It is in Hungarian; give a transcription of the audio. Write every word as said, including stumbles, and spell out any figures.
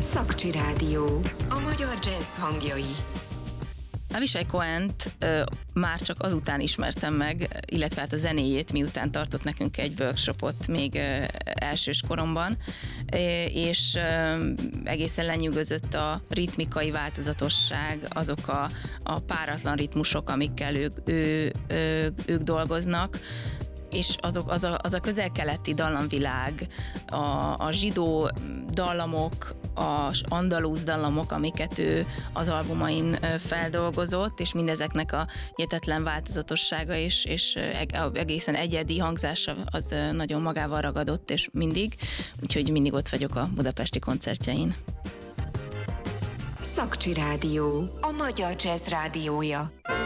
Szakcsi Rádió. A magyar jazz hangjai. Avishai Cohent ö, már csak azután ismertem meg, illetve hát a zenéjét, miután tartott nekünk egy workshopot még ö, elsős koromban, és ö, egészen lenyűgözött a ritmikai változatosság, azok a, a páratlan ritmusok, amikkel ők, ő, ő, ők dolgoznak, és azok, az, a, az a közel-keleti dallamvilág, a, a zsidó dallamok, az andalúz dallamok, amiket ő az albumain feldolgozott, és mindezeknek a hihetetlen változatossága és, és egészen egyedi hangzása az nagyon magával ragadott, és mindig, úgyhogy mindig ott vagyok a budapesti koncertjein. Szakcsi Rádió. A magyar jazz rádiója.